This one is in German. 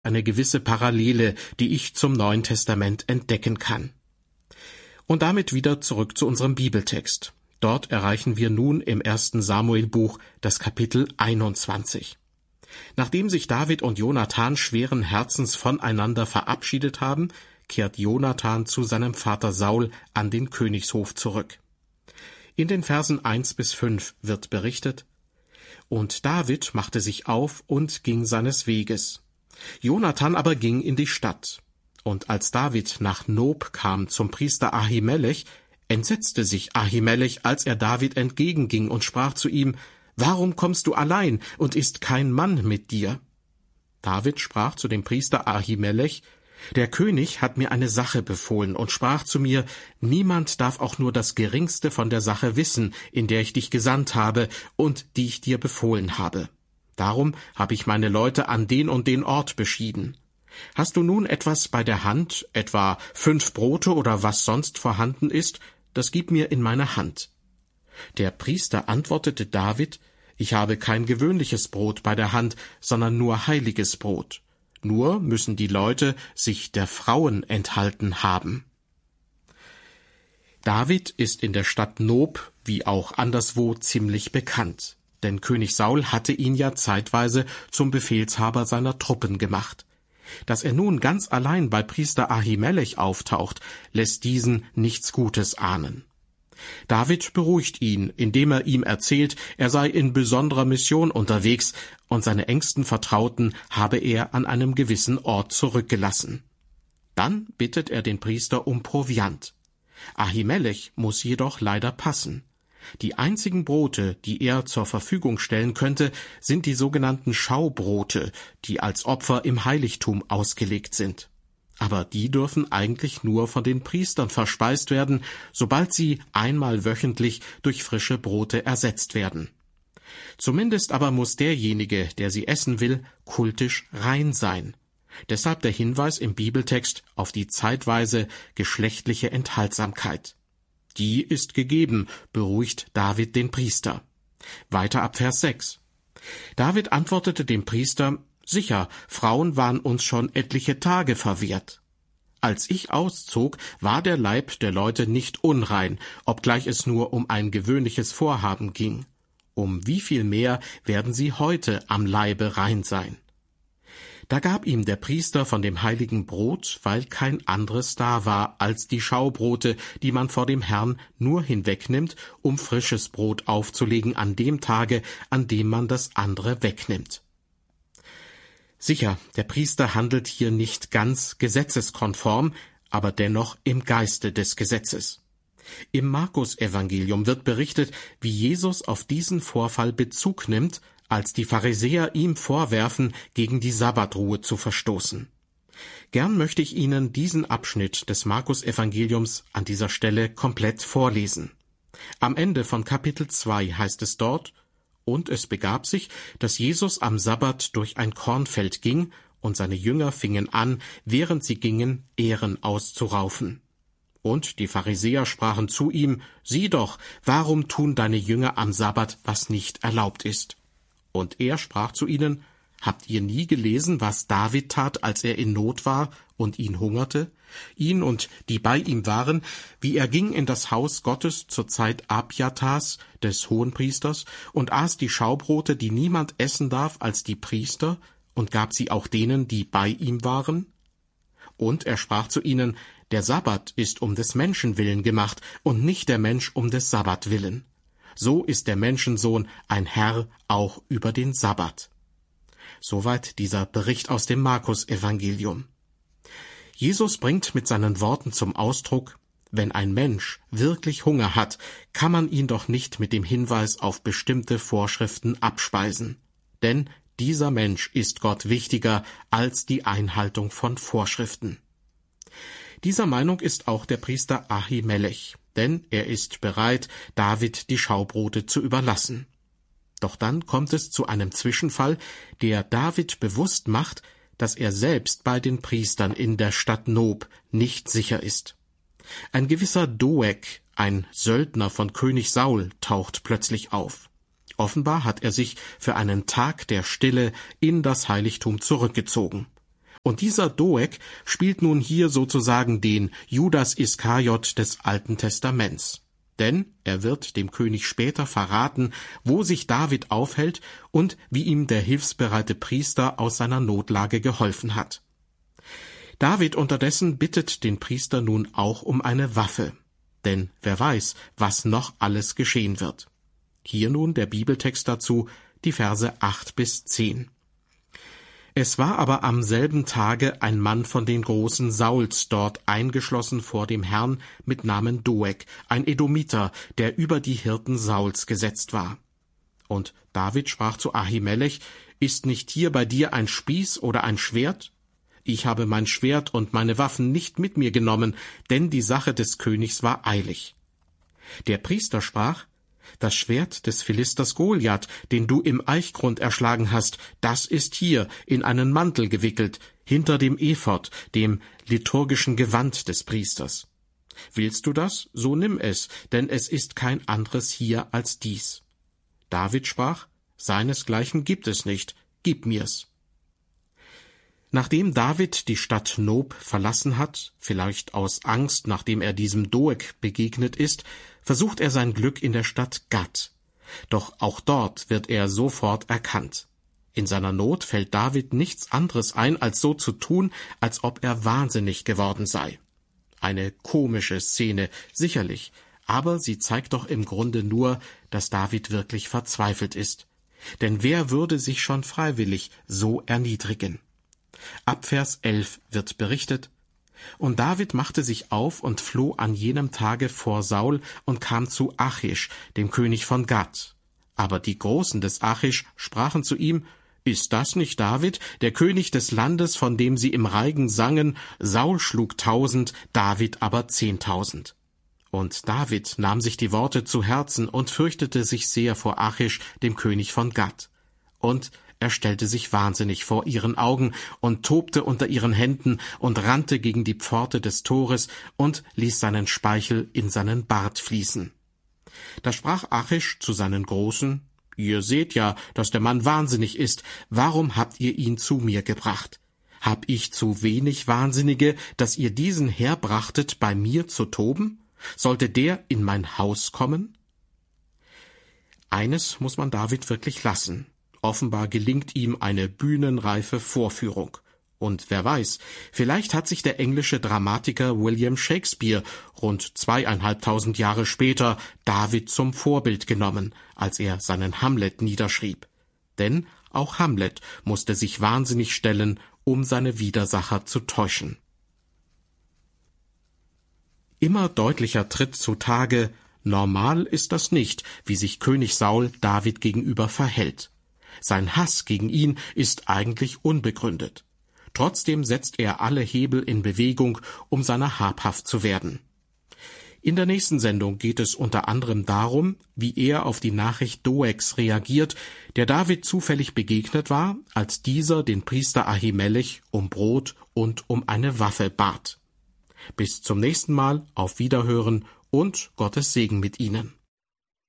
eine gewisse Parallele, die ich zum Neuen Testament entdecken kann. Und damit wieder zurück zu unserem Bibeltext. Dort erreichen wir nun im 1. Samuel-Buch das Kapitel 21. Nachdem sich David und Jonathan schweren Herzens voneinander verabschiedet haben, kehrt Jonathan zu seinem Vater Saul an den Königshof zurück. In den Versen 1-5 wird berichtet: Und David machte sich auf und ging seines Weges. Jonathan aber ging in die Stadt. Und als David nach Nob kam zum Priester Ahimelech, entsetzte sich Ahimelech, als er David entgegenging und sprach zu ihm: Warum kommst du allein, und ist kein Mann mit dir? David sprach zu dem Priester Ahimelech: Der König hat mir eine Sache befohlen und sprach zu mir: Niemand darf auch nur das Geringste von der Sache wissen, in der ich dich gesandt habe und die ich dir befohlen habe. Darum habe ich meine Leute an den und den Ort beschieden. Hast du nun etwas bei der Hand, etwa 5 Brote oder was sonst vorhanden ist, das gib mir in meine Hand. Der Priester antwortete David: Ich habe kein gewöhnliches Brot bei der Hand, sondern nur heiliges Brot. Nur müssen die Leute sich der Frauen enthalten haben. David ist in der Stadt Nob, wie auch anderswo, ziemlich bekannt. Denn König Saul hatte ihn ja zeitweise zum Befehlshaber seiner Truppen gemacht. Dass er nun ganz allein bei Priester Ahimelech auftaucht, lässt diesen nichts Gutes ahnen. David beruhigt ihn, indem er ihm erzählt, er sei in besonderer Mission unterwegs und seine engsten Vertrauten habe er an einem gewissen Ort zurückgelassen. Dann bittet er den Priester um Proviant. Ahimelech muss jedoch leider passen. Die einzigen Brote, die er zur Verfügung stellen könnte, sind die sogenannten Schaubrote, die als Opfer im Heiligtum ausgelegt sind. Aber die dürfen eigentlich nur von den Priestern verspeist werden, sobald sie einmal wöchentlich durch frische Brote ersetzt werden. Zumindest aber muss derjenige, der sie essen will, kultisch rein sein. Deshalb der Hinweis im Bibeltext auf die zeitweise geschlechtliche Enthaltsamkeit. Die ist gegeben, beruhigt David den Priester. Weiter ab Vers 6. David antwortete dem Priester: Sicher, Frauen waren uns schon etliche Tage verwehrt. Als ich auszog, war der Leib der Leute nicht unrein, obgleich es nur um ein gewöhnliches Vorhaben ging. Um wie viel mehr werden sie heute am Leibe rein sein? Da gab ihm der Priester von dem heiligen Brot, weil kein anderes da war als die Schaubrote, die man vor dem Herrn nur hinwegnimmt, um frisches Brot aufzulegen an dem Tage, an dem man das andere wegnimmt. Sicher, der Priester handelt hier nicht ganz gesetzeskonform, aber dennoch im Geiste des Gesetzes. Im Markus-Evangelium wird berichtet, wie Jesus auf diesen Vorfall Bezug nimmt, als die Pharisäer ihm vorwerfen, gegen die Sabbatruhe zu verstoßen. Gern möchte ich Ihnen diesen Abschnitt des Markus-Evangeliums an dieser Stelle komplett vorlesen. Am Ende von Kapitel 2 heißt es dort: Und es begab sich, dass Jesus am Sabbat durch ein Kornfeld ging, und seine Jünger fingen an, während sie gingen, Ähren auszuraufen. Und die Pharisäer sprachen zu ihm: Sieh doch, warum tun deine Jünger am Sabbat, was nicht erlaubt ist? Und er sprach zu ihnen: Habt ihr nie gelesen, was David tat, als er in Not war und ihn hungerte? Ihn und die bei ihm waren, wie er ging in das Haus Gottes zur Zeit Abjatars, des Hohenpriesters, und aß die Schaubrote, die niemand essen darf als die Priester, und gab sie auch denen, die bei ihm waren? Und er sprach zu ihnen: Der Sabbat ist um des Menschen willen gemacht, und nicht der Mensch um des Sabbat willen. So ist der Menschensohn ein Herr auch über den Sabbat. Soweit dieser Bericht aus dem Markus-Evangelium. Jesus bringt mit seinen Worten zum Ausdruck: Wenn ein Mensch wirklich Hunger hat, kann man ihn doch nicht mit dem Hinweis auf bestimmte Vorschriften abspeisen. Denn dieser Mensch ist Gott wichtiger als die Einhaltung von Vorschriften. Dieser Meinung ist auch der Priester Ahimelech, denn er ist bereit, David die Schaubrote zu überlassen. Doch dann kommt es zu einem Zwischenfall, der David bewusst macht, dass er selbst bei den Priestern in der Stadt Nob nicht sicher ist. Ein gewisser Doeg, ein Söldner von König Saul, taucht plötzlich auf. Offenbar hat er sich für einen Tag der Stille in das Heiligtum zurückgezogen. Und dieser Doeg spielt nun hier sozusagen den Judas Iskariot des Alten Testaments. Denn er wird dem König später verraten, wo sich David aufhält und wie ihm der hilfsbereite Priester aus seiner Notlage geholfen hat. David unterdessen bittet den Priester nun auch um eine Waffe. Denn wer weiß, was noch alles geschehen wird. Hier nun der Bibeltext dazu, die Verse 8-10. Es war aber am selben Tage ein Mann von den Großen Sauls dort eingeschlossen vor dem Herrn mit Namen Doeg, ein Edomiter, der über die Hirten Sauls gesetzt war. Und David sprach zu Ahimelech, ist nicht hier bei dir ein Spieß oder ein Schwert? Ich habe mein Schwert und meine Waffen nicht mit mir genommen, denn die Sache des Königs war eilig. Der Priester sprach, das Schwert des Philisters Goliath, den du im Eichgrund erschlagen hast, das ist hier in einen Mantel gewickelt, hinter dem Ephod, dem liturgischen Gewand des Priesters. Willst du das, so nimm es, denn es ist kein anderes hier als dies. David sprach, seinesgleichen gibt es nicht, gib mir's. Nachdem David die Stadt Nob verlassen hat, vielleicht aus Angst, nachdem er diesem Doeg begegnet ist, versucht er sein Glück in der Stadt Gat. Doch auch dort wird er sofort erkannt. In seiner Not fällt David nichts anderes ein, als so zu tun, als ob er wahnsinnig geworden sei. Eine komische Szene, sicherlich, aber sie zeigt doch im Grunde nur, dass David wirklich verzweifelt ist. Denn wer würde sich schon freiwillig so erniedrigen? Ab Vers 11 wird berichtet, und David machte sich auf und floh an jenem Tage vor Saul und kam zu Achish, dem König von Gat. Aber die Großen des Achish sprachen zu ihm, ist das nicht David, der König des Landes, von dem sie im Reigen sangen, Saul schlug 1000, David aber 10.000. Und David nahm sich die Worte zu Herzen und fürchtete sich sehr vor Achish, dem König von Gat. Und er stellte sich wahnsinnig vor ihren Augen und tobte unter ihren Händen und rannte gegen die Pforte des Tores und ließ seinen Speichel in seinen Bart fließen. Da sprach Achish zu seinen Großen, ihr seht ja, dass der Mann wahnsinnig ist, warum habt ihr ihn zu mir gebracht? Hab ich zu wenig Wahnsinnige, dass ihr diesen herbrachtet, bei mir zu toben? Sollte der in mein Haus kommen? Eines muss man David wirklich lassen. Offenbar gelingt ihm eine bühnenreife Vorführung. Und wer weiß, vielleicht hat sich der englische Dramatiker William Shakespeare rund 2500 Jahre später David zum Vorbild genommen, als er seinen Hamlet niederschrieb. Denn auch Hamlet musste sich wahnsinnig stellen, um seine Widersacher zu täuschen. Immer deutlicher tritt zutage, normal ist das nicht, wie sich König Saul David gegenüber verhält. Sein Hass gegen ihn ist eigentlich unbegründet. Trotzdem setzt er alle Hebel in Bewegung, um seiner habhaft zu werden. In der nächsten Sendung geht es unter anderem darum, wie er auf die Nachricht Doegs reagiert, der David zufällig begegnet war, als dieser den Priester Ahimelech um Brot und um eine Waffe bat. Bis zum nächsten Mal, auf Wiederhören und Gottes Segen mit Ihnen.